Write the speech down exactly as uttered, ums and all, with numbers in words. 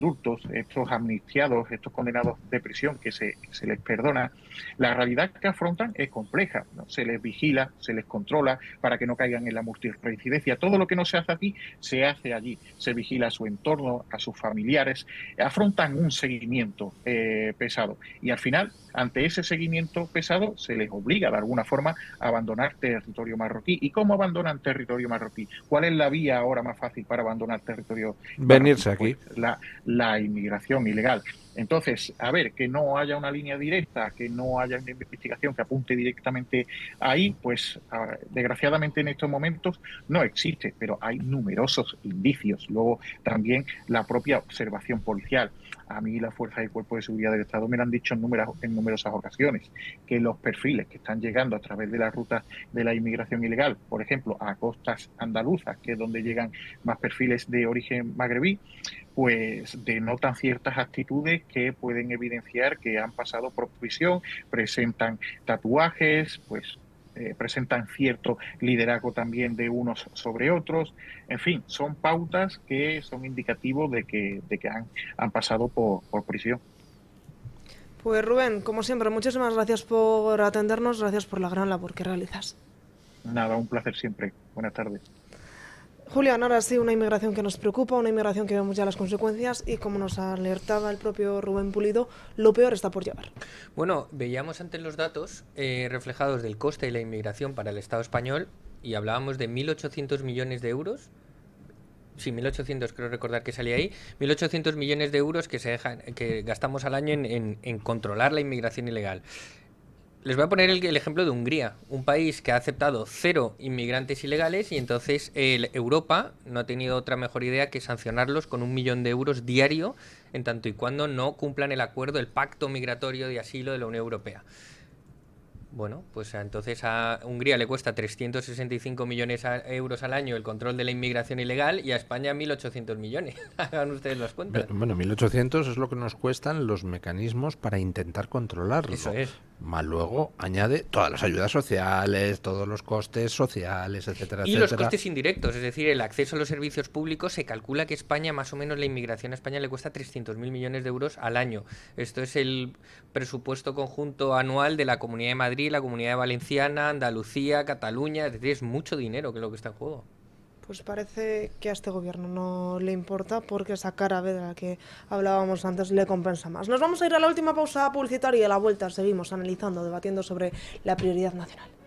indultos, estos amnistiados, estos condenados de prisión que se, que se les perdona, la realidad que afrontan es compleja, ¿no? Se les vigila, se les controla para que no caigan en la multirreincidencia. Todo lo que no se hace aquí, se hace allí. Se vigila a su entorno, a sus familiares, afrontan un seguimiento eh, pesado. Y al final, ante ese seguimiento pesado, se les obliga de alguna forma a abandonar territorio marroquí. ¿Y cómo abandonan territorio marroquí? ¿Cuál es la vía ahora más fácil para abandonar territorio marroquí? Venirse aquí. Pues la, la inmigración ilegal. Entonces, a ver, que no haya una línea directa, que no haya una investigación que apunte directamente ahí, pues a, desgraciadamente en estos momentos no existe, pero hay numerosos indicios. Luego también la propia observación policial. A mí las fuerzas y cuerpos de seguridad del Estado me lo han dicho en, numeras, en numerosas ocasiones, que los perfiles que están llegando a través de la ruta de la inmigración ilegal, por ejemplo, a costas andaluzas, que es donde llegan más perfiles de origen magrebí, pues denotan ciertas actitudes que pueden evidenciar que han pasado por prisión, presentan tatuajes, pues eh, presentan cierto liderazgo también de unos sobre otros. En fin, son pautas que son indicativos de que, de que han, han pasado por, por prisión. Pues Rubén, como siempre, muchísimas gracias por atendernos, gracias por la gran labor que realizas. Nada, un placer siempre. Buenas tardes. Julián, ahora sí, una inmigración que nos preocupa, una inmigración que vemos ya las consecuencias y, como nos alertaba el propio Rubén Pulido, lo peor está por llegar. Bueno, veíamos antes los datos eh, reflejados del coste de la inmigración para el Estado español y hablábamos de mil ochocientos millones de euros. Sí, mil ochocientos creo recordar que salía ahí. mil ochocientos millones de euros que, se dejan, que gastamos al año en, en, en controlar la inmigración ilegal. Les voy a poner el, el ejemplo de Hungría, un país que ha aceptado cero inmigrantes ilegales y entonces eh, Europa no ha tenido otra mejor idea que sancionarlos con un millón de euros diario en tanto y cuando no cumplan el acuerdo, el pacto migratorio de asilo de la Unión Europea. Bueno, pues entonces a Hungría le cuesta trescientos sesenta y cinco millones de euros al año el control de la inmigración ilegal y a España mil ochocientos millones. Hagan ustedes las cuentas. Bueno, mil ochocientos es lo que nos cuestan los mecanismos para intentar controlarlo. Eso es. Más luego añade todas las ayudas sociales, todos los costes sociales, etcétera, y etcétera. los costes indirectos, es decir, el acceso a los servicios públicos. Se calcula que España, más o menos, la inmigración a España le cuesta trescientos mil millones de euros al año. Esto es el presupuesto conjunto anual de la Comunidad de Madrid, la Comunidad Valenciana, Andalucía, Cataluña. Es decir, es mucho dinero que es lo que está en juego. Pues parece que a este gobierno no le importa, porque esa cara B de la que hablábamos antes le compensa más. Nos vamos a ir a la última pausa publicitaria y a la vuelta seguimos analizando, debatiendo sobre la prioridad nacional.